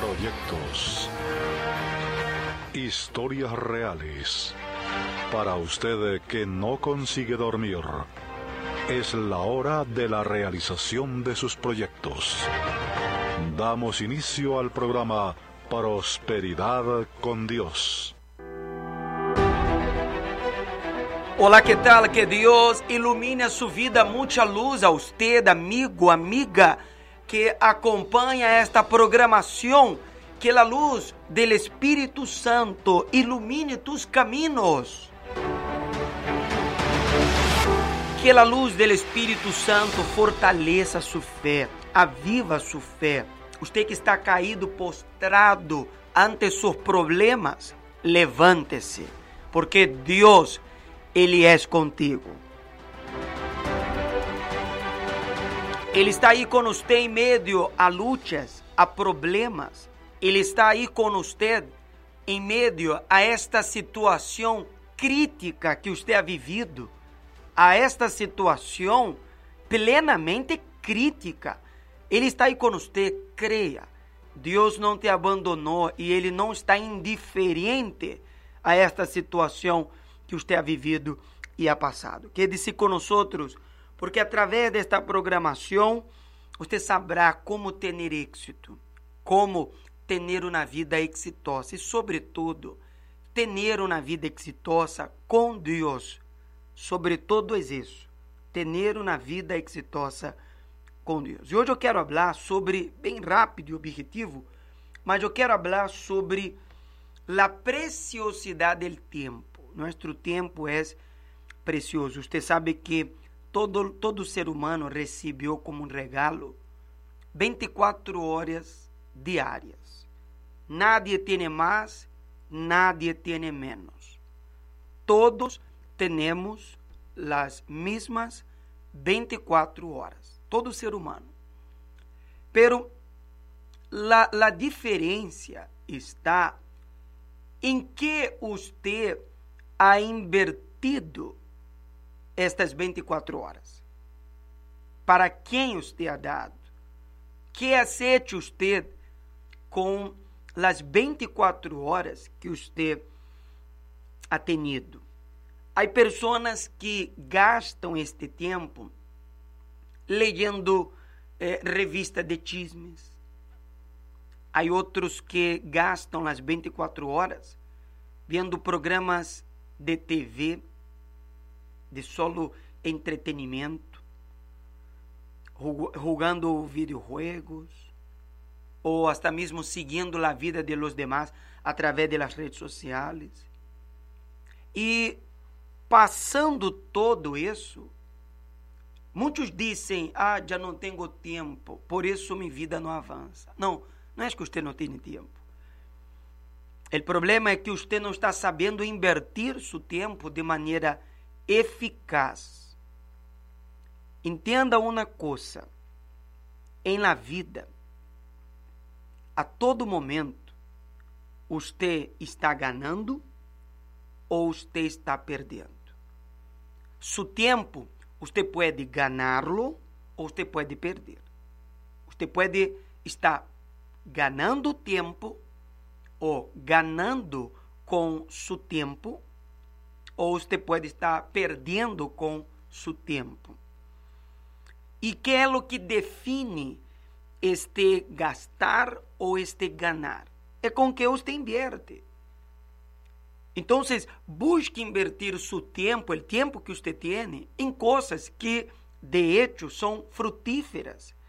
Proyectos. Historias reales. Para usted que no consigue dormir, es la hora de la realización de sus proyectos. Damos inicio al programa Prosperidad con Dios. Olá, que tal? Que Deus ilumine a sua vida, muita luz a usted, amigo, amiga, que acompanha esta programação, que a luz do Espírito Santo ilumine tus caminhos. Que a luz do Espírito Santo fortaleça sua fé, aviva sua fé. Você que está caído, postrado ante seus problemas, levante-se, porque Deus, Ele é contigo. Ele está aí com você em meio a lutas, a problemas. Ele está aí com você em meio a esta situação crítica que você ha vivido, a esta situação plenamente crítica. Ele está aí com você, creia. Deus não te abandonou e Ele não está indiferente a esta situação que você ha vivido e ha passado. Quede-se conosco, porque através desta programação você saberá como ter êxito, como ter uma vida exitosa e, sobretudo, ter uma vida exitosa com Deus. Sobretudo é isso, ter uma vida exitosa com Deus. E hoje eu quero falar sobre, bem rápido e objetivo, mas eu quero falar sobre a preciosidade do tempo. Nosso tempo é precioso. Você sabe que todo ser humano recebeu como um regalo 24 horas diárias. Nadie tem mais, nadie tem menos. Todos temos as mesmas 24 horas. Todo ser humano. Pero a diferença está em que você ha invertido estas 24 horas. Para quem você ha dado? Que has hecho você com as 24 horas que você ha tenido? Há pessoas que gastam este tempo leyendo revista de chismes. Há outros que gastam as 24 horas vendo programas de TV, de solo entretenimento, jogando videojuegos, ou até mesmo seguindo a vida de los demás através de las redes sociais. E passando todo isso, muitos dizem, já não tenho tempo, por isso minha vida não avança. Não é que você não tem tempo. O problema é que você não está sabendo invertir seu tempo de maneira eficaz. Entenda uma coisa, em la vida, a todo momento, você está ganhando ou você está perdendo. Seu tempo, você pode ganhá-lo ou você pode perder. Você pode estar ganhando tempo ou ganhando com seu tempo, ou você pode estar perdendo com seu tempo. E que é o que define este gastar ou este ganhar? É com que você invierte. Então, busque invertir seu tempo, o tempo que você tem, em coisas que, de hecho, são frutíferas,